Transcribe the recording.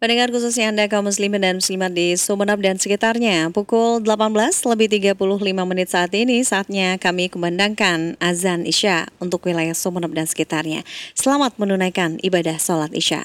Pendengar khususnya Anda kaum muslimin dan muslimat di Sumeneb dan sekitarnya, pukul 18:35 saat ini, saatnya kami kumandangkan azan Isya untuk wilayah Sumeneb dan sekitarnya. Selamat menunaikan ibadah sholat Isya.